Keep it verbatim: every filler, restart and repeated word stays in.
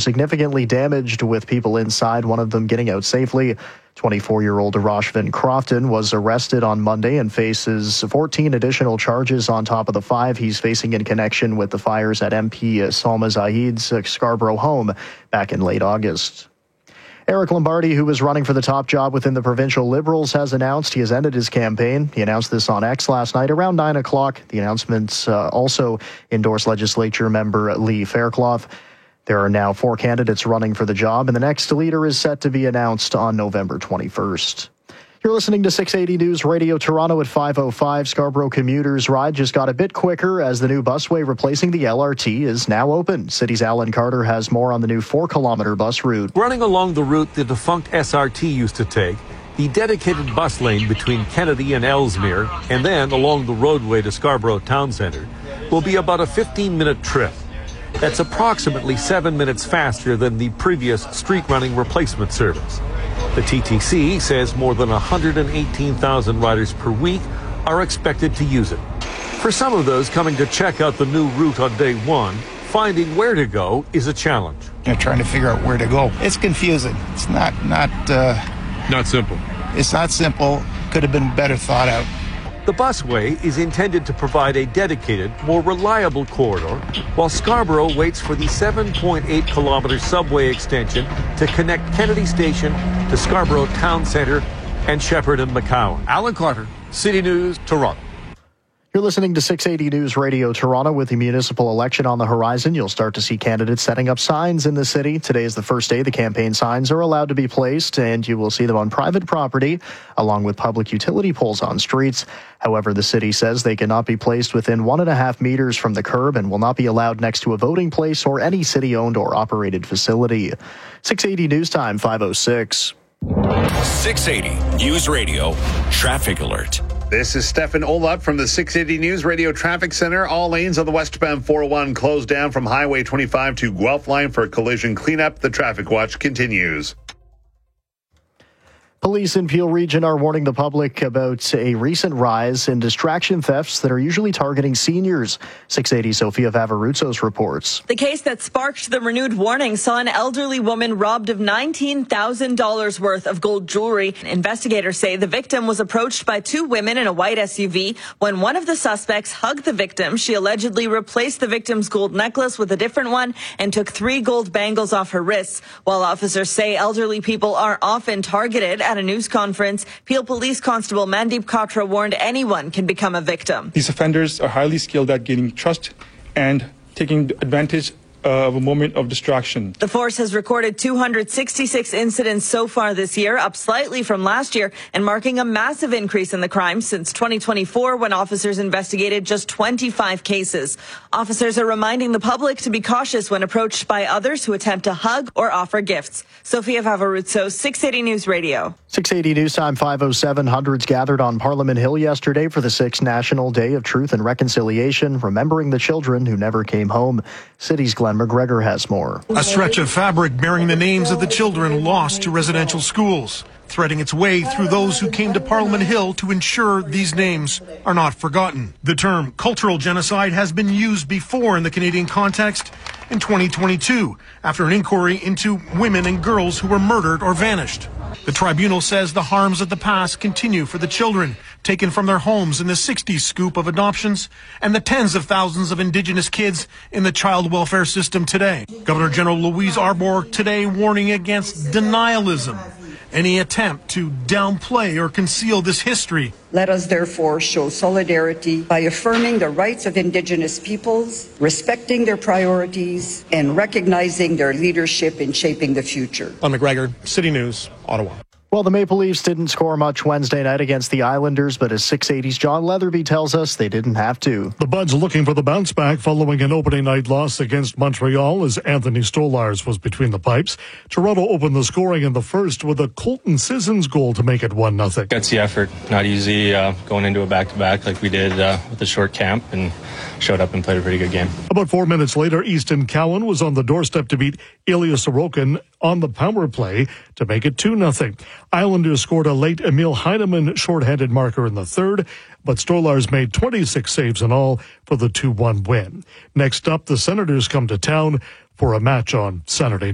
significantly damaged, with people inside, one of them getting out safely. twenty-four-year-old Roshvin Crofton was arrested on Monday and faces fourteen additional charges on top of the five he's facing in connection with the fires at M P Salma Zahid's Scarborough home back in late August. Eric Lombardi, who was running for the top job within the provincial Liberals, has announced he has ended his campaign. He announced this on X last night around nine o'clock. The announcements uh, also endorsed legislature member Lee Fairclough. There are now four candidates running for the job, and the next leader is set to be announced on November twenty-first. You're listening to six eighty News Radio Toronto at five oh five. Scarborough commuters' ride just got a bit quicker as the new busway replacing the L R T is now open. City's Alan Carter has more on the new four-kilometre bus route. Running along the route the defunct S R T used to take, the dedicated bus lane between Kennedy and Ellesmere, and then along the roadway to Scarborough Town Centre, will be about a fifteen-minute trip. That's approximately seven minutes faster than the previous street-running replacement service. The T T C says more than one hundred eighteen thousand riders per week are expected to use it. For some of those coming to check out the new route on day one, finding where to go is a challenge. They're trying to figure out where to go. It's confusing. It's not not uh, not simple. It's not simple. Could have been better thought out. The busway is intended to provide a dedicated, more reliable corridor, while Scarborough waits for the seven point eight kilometre subway extension to connect Kennedy Station to Scarborough Town Centre and Shepherd and McCowan. Alan Carter, City News, Toronto. You're listening to six eighty News Radio Toronto. With the municipal election on the horizon, you'll start to see candidates setting up signs in the city. Today is the first day the campaign signs are allowed to be placed, and you will see them on private property, along with public utility poles on streets. However, the city says they cannot be placed within one and a half meters from the curb and will not be allowed next to a voting place or any city-owned or operated facility. six eighty News Time, five oh six. six eighty News Radio Traffic Alert. This is Stefan Olaf from the six eighty News Radio Traffic Center. All lanes on the westbound four oh one closed down from Highway twenty-five to Guelph Line for collision cleanup. The traffic watch continues. Police in Peel Region are warning the public about a recent rise in distraction thefts that are usually targeting seniors. six eighty Sophia Vavaruzos reports. The case that sparked the renewed warning saw an elderly woman robbed of nineteen thousand dollars worth of gold jewelry. Investigators say the victim was approached by two women in a white S U V. When one of the suspects hugged the victim, she allegedly replaced the victim's gold necklace with a different one and took three gold bangles off her wrists. While officers say elderly people are often targeted at a news conference, Peel Police Constable Mandeep Katra warned anyone can become a victim. These offenders are highly skilled at gaining trust and taking advantage of a moment of distraction. The force has recorded two hundred sixty-six incidents so far this year, up slightly from last year and marking a massive increase in the crime since twenty twenty-four, when officers investigated just twenty-five cases. Officers are reminding the public to be cautious when approached by others who attempt to hug or offer gifts. Sophia Vavaruzzo, six eighty News Radio. six eighty News Time, five oh seven. Hundreds gathered on Parliament Hill yesterday for the sixth National Day of Truth and Reconciliation, remembering the children who never came home. City's Glenn McGregor has more. A stretch of fabric bearing the names of the children lost to residential schools, threading its way through those who came to Parliament Hill to ensure these names are not forgotten. The term cultural genocide has been used before in the Canadian context in twenty twenty-two, after an inquiry into women and girls who were murdered or vanished. The tribunal says the harms of the past continue for the children taken from their homes in the sixties scoop of adoptions and the tens of thousands of Indigenous kids in the child welfare system today. Governor General Louise Arbour today warning against denialism, any attempt to downplay or conceal this history. Let us therefore show solidarity by affirming the rights of Indigenous peoples, respecting their priorities, and recognizing their leadership in shaping the future. Glenn McGregor, City News, Ottawa. Well, the Maple Leafs didn't score much Wednesday night against the Islanders, but as six eighty's John Leatherby tells us, they didn't have to. The Buds looking for the bounce back following an opening night loss against Montreal as Anthony Stolarz was between the pipes. Toronto opened the scoring in the first with a Colton Sissons goal to make it one nothing. That's the effort. Not easy uh, going into a back-to-back like we did uh, with the short camp, and showed up and played a pretty good game. About four minutes later, Easton Cowan was on the doorstep to beat Ilya Sorokin on the power play to make it two nothing. Islanders scored a late Emil Heinemann shorthanded marker in the third, but Stolarz made twenty-six saves in all for the two one win. Next up, the Senators come to town for a match on Saturday.